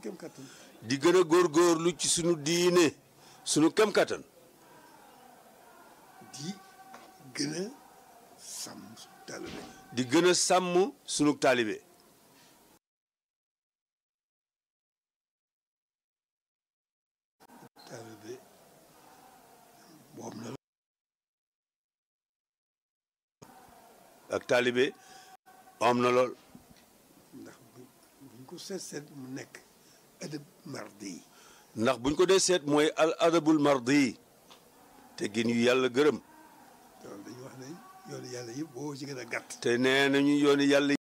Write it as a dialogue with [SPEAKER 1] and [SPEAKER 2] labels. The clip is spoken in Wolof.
[SPEAKER 1] kem kattan.
[SPEAKER 2] di gën a góorgóorlu ci sunu diine sunu kem kattan.
[SPEAKER 1] di gën a sàmm suñu taalibe.
[SPEAKER 2] di gën a sàmm sunu taalibe.
[SPEAKER 1] taalibe boobu na
[SPEAKER 2] ak taalibe am na lool.
[SPEAKER 1] ndax buñ ko seet mu nekk adab mardi yi.
[SPEAKER 2] ndax buñ ko dee seet mooy al adabul mardi te gin yu yàlla gërëm.
[SPEAKER 1] loolu dañuy wax ne yoonu yàlla yëpp boo ci gën a gàtt.
[SPEAKER 2] te nee nañu yoonu yàlla